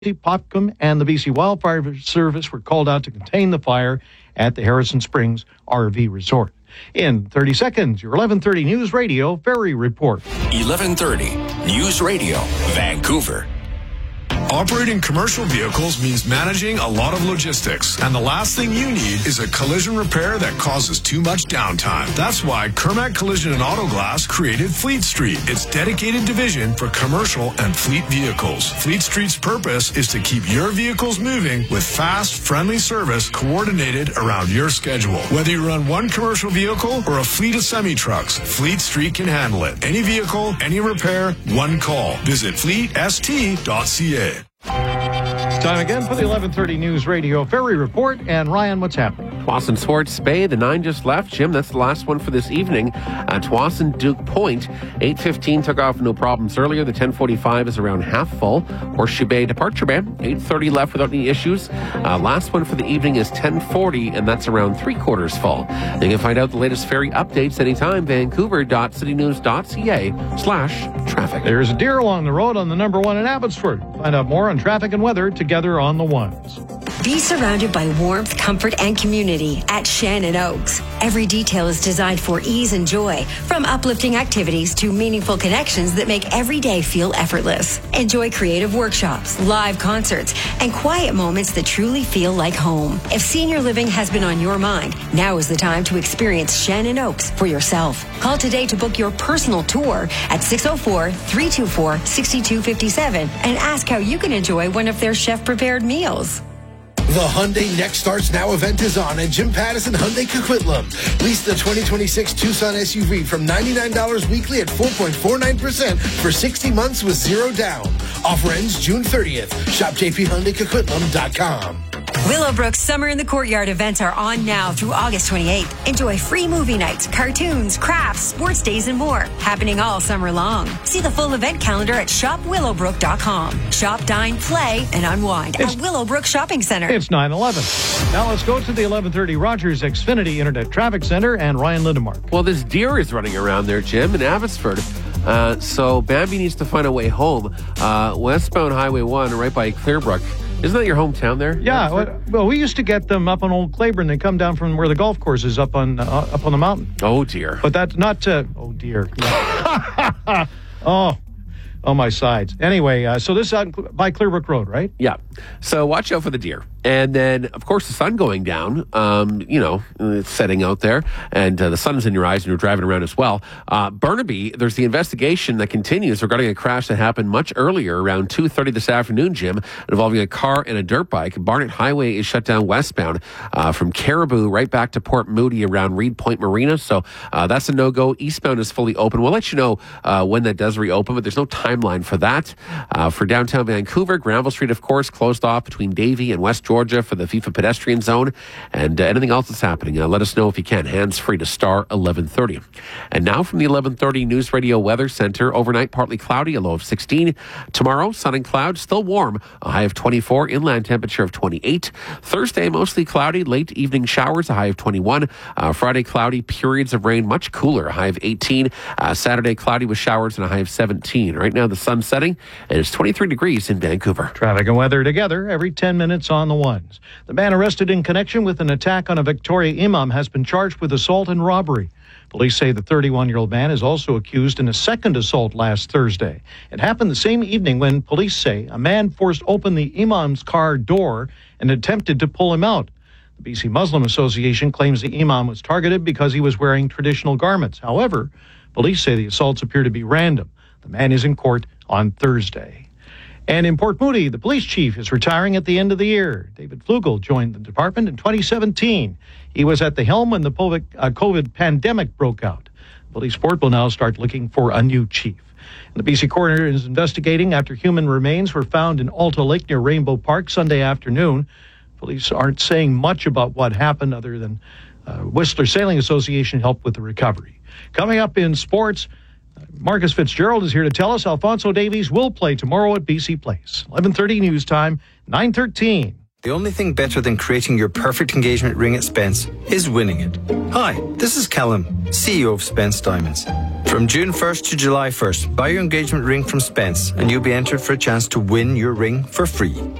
Popcom and the BC Wildfire Service were called out to contain the fire at the Harrison Springs RV Resort. In 30 seconds, your 11:30 News Radio Ferry Report. 11:30 News Radio, Vancouver. Operating commercial vehicles means managing a lot of logistics, and the last thing you need is a collision repair that causes too much downtime. That's why Kermac Collision and Auto Glass created Fleet Street, its dedicated division for commercial and fleet vehicles. Fleet Street's purpose is to keep your vehicles moving with fast, friendly service coordinated around your schedule. Whether you run one commercial vehicle or a fleet of semi-trucks, Fleet Street can handle it. Any vehicle, any repair, one call. Visit fleetst.ca. Time again for the 11:30 News Radio Ferry Report. And Ryan, what's happening? Tsawwassen Swartz Bay, the 9 just left. Jim, that's the last one for this evening. Tsawwassen Duke Point, 8:15 took off no problems earlier. The 10:45 is around half full. Horseshoe Bay Departure Bay, 8:30 left without any issues. Last one for the evening is 10:40, and that's around 3/4 full. You can find out the latest ferry updates anytime, vancouver.citynews.ca/traffic. There's a deer along the road on the number 1 in Abbotsford. Find out more on traffic and weather together on the ones. Be surrounded by warmth, comfort, and community at Shannon Oaks. Every detail is designed for ease and joy, from uplifting activities to meaningful connections that make every day feel effortless. Enjoy creative workshops, live concerts, and quiet moments that truly feel like home. If senior living has been on your mind, now is the time to experience Shannon Oaks for yourself. Call today to book your personal tour at 604-324-6257 and ask how you can enjoy one of their chef-prepared meals. The Hyundai Next Starts Now event is on at Jim Pattison Hyundai Coquitlam. Lease the 2026 Tucson SUV from $99 weekly at 4.49% for 60 months with zero down. Offer ends June 30th. Shop jphyundaicoquitlam.com. Willowbrook's Summer in the Courtyard events are on now through August 28th. Enjoy free movie nights, cartoons, crafts, sports days, and more. Happening all summer long. See the full event calendar at shopwillowbrook.com. Shop, dine, play, and unwind at Willowbrook Shopping Center. It's 9/11. Now let's go to the 11:30 Rogers Xfinity Internet Traffic Center and Ryan Lindemark. Well, this deer is running around there, Jim, in Abbotsford. So Bambi needs to find a way home. Westbound Highway 1, right by Clearbrook. Isn't that your hometown there? Yeah. Well, we used to get them up on Old Claiborne. They come down from where the golf course is up on the mountain. Oh, dear. But that's not... oh, dear. Oh, my sides. Anyway, so this is out by Clearbrook Road, right? Yeah. So watch out for the deer. And then, of course, the sun going down, it's setting out there, and the sun's in your eyes and you're driving around as well. Burnaby, there's the investigation that continues regarding a crash that happened much earlier, around 2:30 this afternoon, Jim, involving a car and a dirt bike. Barnett Highway is shut down westbound from Caribou right back to Port Moody around Reed Point Marina. So that's a no-go. Eastbound is fully open. We'll let you know when that does reopen, but there's no timeline for that. For downtown Vancouver, Granville Street, of course, closed off between Davie and West Georgia for the FIFA pedestrian zone, and anything else that's happening. Let us know if you can. Hands free to star 1130. And now from the 1130 News Radio Weather Center, overnight partly cloudy, a low of 16. Tomorrow, sun and clouds, still warm, a high of 24, inland temperature of 28. Thursday, mostly cloudy, late evening showers, a high of 21. Friday, cloudy, periods of rain, much cooler, a high of 18. Saturday, cloudy with showers and a high of 17. Right now, the sun's setting, and it's 23 degrees in Vancouver. Traffic and weather together every 10 minutes on the ones. The man arrested in connection with an attack on a Victoria imam has been charged with assault and robbery. Police say the 31-year-old man is also accused in a second assault last Thursday. It happened the same evening when police say a man forced open the imam's car door and attempted to pull him out. The BC Muslim Association claims the imam was targeted because he was wearing traditional garments. However, police say the assaults appear to be random. The man is in court on Thursday. And in Port Moody, the police chief is retiring at the end of the year. David Flugel joined the department in 2017. He was at the helm when the COVID pandemic broke out. Police Port will now start looking for a new chief. And the BC coroner is investigating after human remains were found in Alta Lake near Rainbow Park Sunday afternoon. Police aren't saying much about what happened other than Whistler Sailing Association helped with the recovery. Coming up in sports, Marcus Fitzgerald is here to tell us Alphonso Davies will play tomorrow at BC Place. 11:30 news time, 9:13. The only thing better than creating your perfect engagement ring at Spence is winning it. Hi, this is Callum, CEO of Spence Diamonds. From June 1st to July 1st, buy your engagement ring from Spence and you'll be entered for a chance to win your ring for free.